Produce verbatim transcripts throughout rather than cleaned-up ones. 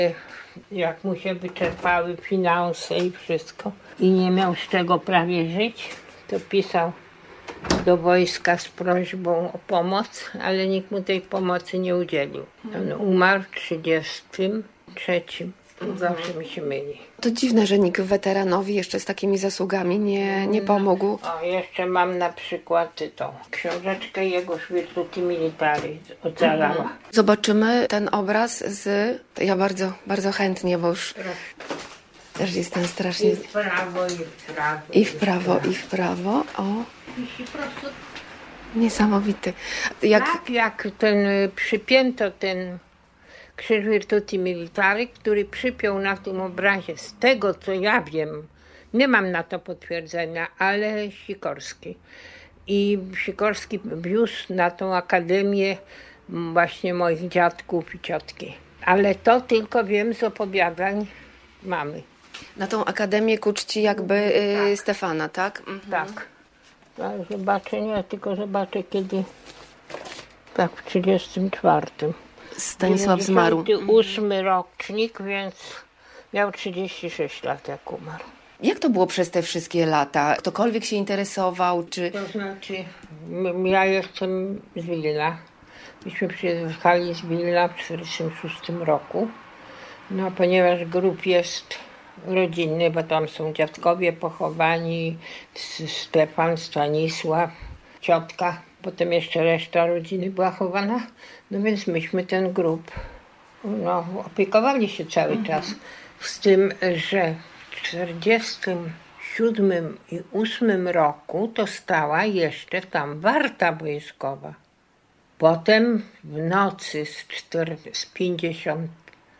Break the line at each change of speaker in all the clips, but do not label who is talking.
Jak mu się wyczerpały finanse i wszystko i nie miał z czego prawie żyć, to pisał do wojska z prośbą o pomoc, ale nikt mu tej pomocy nie udzielił. On umarł w trzydziestym trzecim. Zawsze mi się myli.
To dziwne, że nikt weteranowi jeszcze z takimi zasługami nie, nie pomógł.
O, jeszcze mam na przykład tą książeczkę jego Virtuti Militari ocalała.
Zobaczymy ten obraz z... Ja bardzo, bardzo chętnie, bo już też jestem strasznie...
I w prawo, i w prawo.
I w prawo, i w prawo. O,
I po prostu
niesamowity. Jak...
tak jak ten przypięto ten krzyż Virtuti Militari, który przypiął na tym obrazie, z tego co ja wiem, nie mam na to potwierdzenia, ale Sikorski. I Sikorski wiózł na tą akademię właśnie moich dziadków i ciotki. Ale to tylko wiem z opowiadań mamy.
Na tą akademię ku czci jakby
tak.
y, Stefana, tak? Mhm.
Tak. tak. Zobaczę, nie, tylko zobaczę kiedy. Tak, w trzydziestym czwartym.
Stanisław zmarł.
dziewięćdziesiąty ósmy rocznik, więc miał trzydzieści sześć lat jak umarł.
Jak to było przez te wszystkie lata? Ktokolwiek się interesował, czy...
To znaczy, ja jestem z Wilna. Myśmy przyjechali z Wilna w czterdziestym szóstym roku. No, ponieważ grób jest rodzinny, bo tam są dziadkowie pochowani, Stefan, Stanisław, ciotka, potem jeszcze reszta rodziny była chowana. No więc myśmy ten grób no, opiekowali się cały czas. Z tym, że w czterdziestym siódmym i ósmym roku to stała jeszcze tam warta wojskowa. Potem w nocy z, czter... z pięćdziesiątego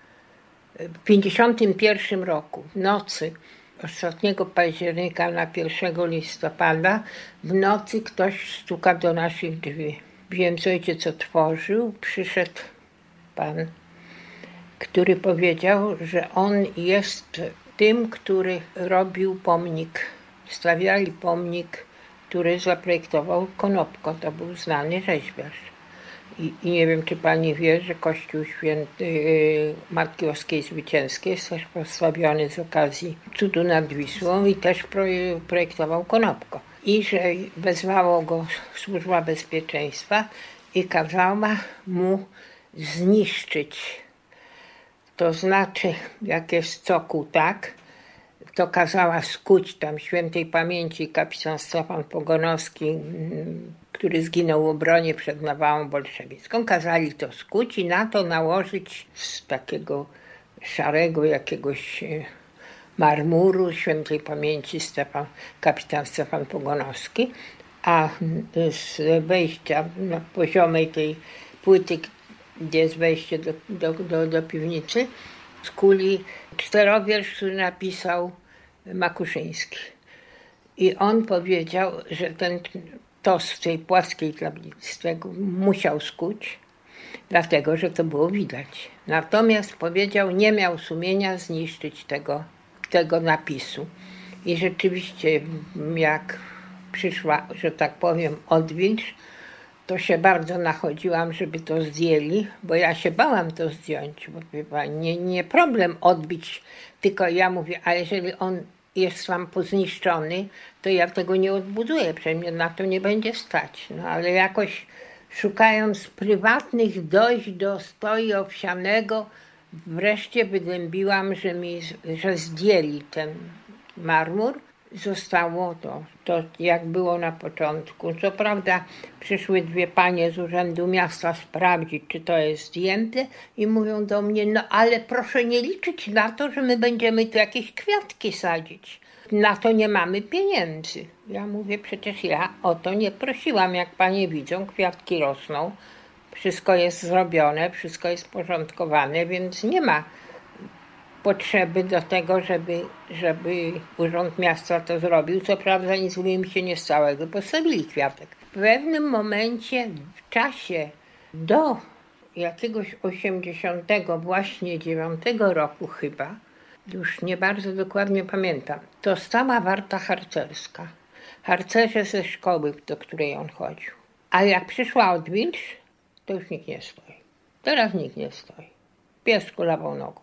w pięćdziesiątym pierwszym roku, w nocy ostatniego października na pierwszego listopada, w nocy ktoś stuka do naszych drzwi. Więc ojciec otworzył, przyszedł pan, który powiedział, że on jest tym, który robił pomnik, stawiali pomnik, który zaprojektował Konopko, to był znany rzeźbiarz. I, I nie wiem, czy pani wie, że Kościół Święty yy, Matki Boskiej Zwycięskiej jest też postawiony z okazji cudu nad Wisłą i też projektował Konopko. I że wezwało go Służba Bezpieczeństwa i kazała mu zniszczyć. To znaczy, jak jest cokół tak, to kazała skuć tam świętej pamięci kapitan Stefan Pogonowski, który zginął w obronie przed nawałą bolszewicką. Kazali to skuć i na to nałożyć z takiego szarego jakiegoś marmuru świętej pamięci Stefan, kapitan Stefan Pogonowski, a z wejścia na poziomej tej płyty, gdzie jest wejście do, do, do, do piwnicy, skuli czterowiersz, który napisał Makuszyński. I on powiedział, że ten tos w tej płaskiej tablicy tego musiał skuć, dlatego, że to było widać. Natomiast powiedział, nie miał sumienia zniszczyć tego, tego napisu. I rzeczywiście, jak przyszła, że tak powiem, odwilż, to się bardzo nachodziłam, żeby to zdjęli, bo ja się bałam to zdjąć, bo wie pani, nie, nie problem odbić, tylko ja mówię, a jeżeli on jest tam pozniszczony, to ja tego nie odbuduję, przecież mnie na to nie będzie stać. No ale jakoś szukając prywatnych dojść do stoi owsianego, wreszcie wydębiłam, że mi, że zdjęli ten marmur. Zostało to, to jak było na początku. Co prawda przyszły dwie panie z Urzędu Miasta sprawdzić, czy to jest zdjęte i mówią do mnie, no ale proszę nie liczyć na to, że my będziemy tu jakieś kwiatki sadzić. Na to nie mamy pieniędzy. Ja mówię, przecież ja o to nie prosiłam. Jak panie widzą, kwiatki rosną, wszystko jest zrobione, wszystko jest porządkowane, więc nie ma potrzeby do tego, żeby, żeby Urząd Miasta to zrobił. Co prawda nic im się nie stało, gdy postawili kwiatek. W pewnym momencie, w czasie do jakiegoś osiemdziesiątego właśnie dziewiątego roku chyba, już nie bardzo dokładnie pamiętam, to stała warta harcerska. Harcerze ze szkoły, do której on chodził. A jak przyszła odwilż, to już nikt nie stoi. Teraz nikt nie stoi. Pies kulawał nogą.